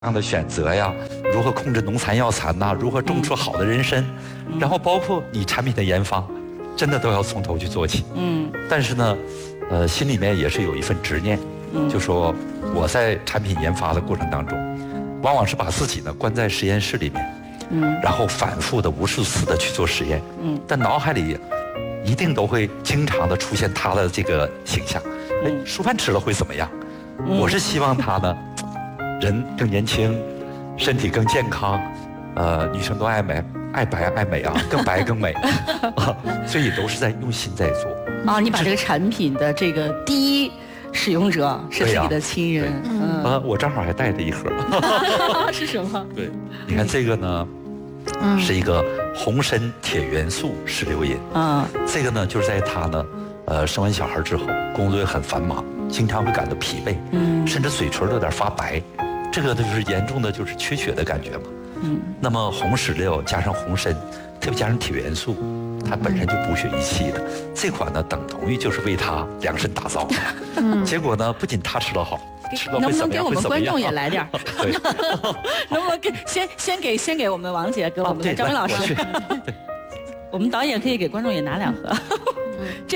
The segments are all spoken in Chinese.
样的选择呀，如何控制农残药残呐，如何种出好的人参，然后包括你产品的研发，真的都要从头去做起。但是呢，心里面也是有一份执念，就说我在产品研发的过程当中，往往是把自己呢关在实验室里面，然后反复的无数次的去做实验，但脑海里一定都会经常的出现他的这个形象。哎，舒范吃了会怎么样？我是希望他呢。人更年轻，身体更健康，女生都爱美、爱白、爱美啊，更白更美，所以都是在用心在做。 啊，你把这个产品的这个第一使用者是自己的亲人。 我正好还带着一盒。 是什么？ 对，你看这个呢，是一个红参铁元素石榴饮。这个呢，就是在他呢，生完小孩之后，工作也很繁忙，经常会感到疲惫，甚至嘴唇都有点发白。这个呢就是严重的就是缺血的感觉嘛。那么红石榴加上红参，特别加上铁元素，它本身就补血益气的。这款呢等同于就是为它量身打造的。结果呢，不仅他吃得好，吃了会怎么样？ 能不能给我们观众也来点？ 对， 能不能给先给我们王姐，给我们的张明老师？我们导演可以给观众也拿2盒。这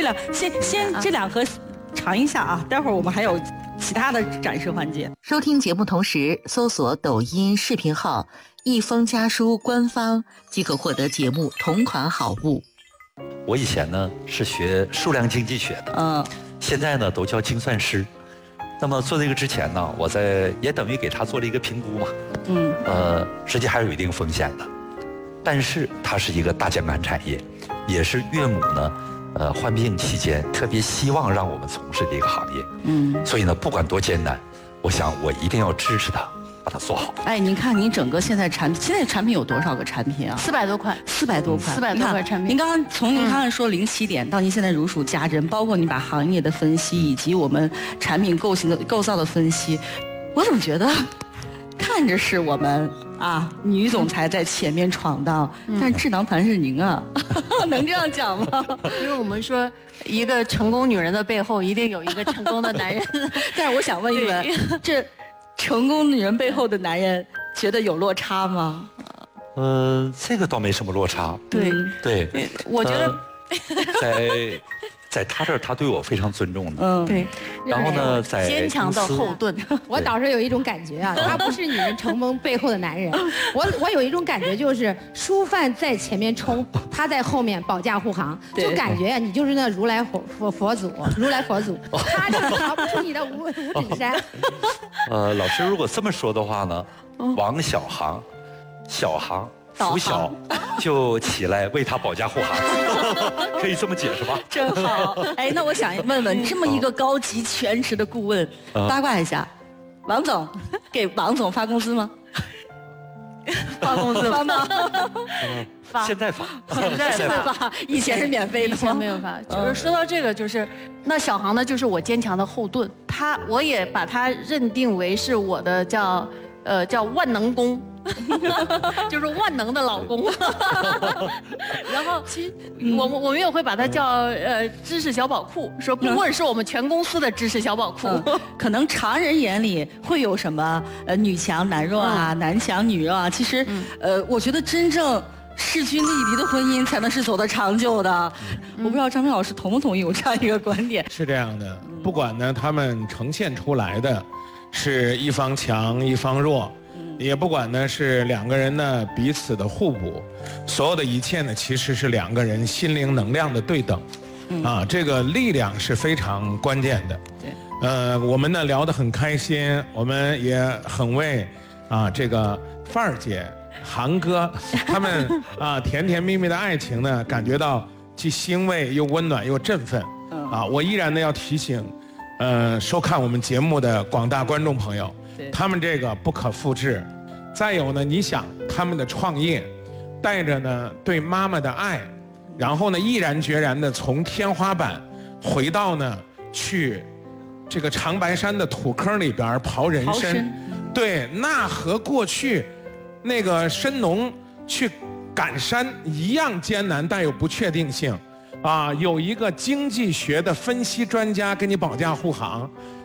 2盒尝一下啊，待会儿我们还有其他的展示环节。 收听节目同时搜索抖音视频号一封家书官方，即可获得节目同款好物。 我以前呢是学数量经济学的，现在呢都叫精算师。那么做这个之前呢，我也等于给他做了一个评估嘛，实际还是有一定风险的，但是它是一个大健康产业，也是岳母呢患病期间特别希望让我们从事的一个行业，所以呢不管多艰难，我想我一定要支持他，把它做好。 哎，您看您整个现在产品有多少个产品啊 ？400多款 ，400多款 ，400多款产品。 您刚刚说零起点到您现在如数家珍，包括你把行业的分析以及我们产品构造的分析，我怎么觉得看着是我们女总裁在前面闯荡，但是智囊团是您啊，能这样讲吗？ 因为我们说一个成功女人的背后一定有一个成功的男人。 但是我想问一问，这成功女人背后的男人觉得有落差吗？ 这个倒没什么落差。对， 我觉得在他这儿，他对我非常尊重的。 对。 然后呢，在坚强的后盾。 我倒是有一种感觉啊，他不是女人成功背后的男人。我有一种感觉，就是舒范在前面冲，他在后面保驾护航，就感觉你就是那如来佛祖，他就逃不出你的五指山。 老师如果这么说的话呢，王小航，小航。拂晓就起来为他保驾护航，可以这么解释吧？ 真好。哎，那我想问问，这么一个高级全职的顾问，八卦一下，王总给王总发工资吗？ 发工资发吗？ 现在发， 以前是免费的， 以前没有发。就是说到这个，就是那小航呢，就是我坚强的后盾，我也把他认定为是我的叫万能公。就是万能的老公。然后其实我们也会把它叫知识小宝库，说顾问是我们全公司的知识小宝库。 可能常人眼里会有什么女强男弱啊，男强女弱啊，其实我觉得真正势均力敌的婚姻才能是走得长久的。我不知道张明老师同不同意我这样一个观点？ 是这样的，不管呢他们呈现出来的是一方强一方弱，也不管呢是2个人呢彼此的互补，所有的一切呢其实是2个人心灵能量的对等，这个力量是非常关键的。对，我们呢聊得很开心，我们也很为这个范儿姐、韩哥他们甜甜蜜蜜的爱情呢感觉到既欣慰又温暖又振奋。我依然呢要提醒收看我们节目的广大观众朋友，他们这个不可复制。再有呢，你想他们的创业，带着呢对妈妈的爱，然后呢毅然决然的从天花板回到呢去这个长白山的土坑里边刨人参，对，那和过去那个参农去赶山一样艰难，但有不确定性。有一个经济学的分析专家给你保驾护航，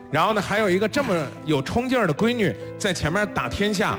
然后呢，还有一个这么有冲劲儿的闺女在前面打天下，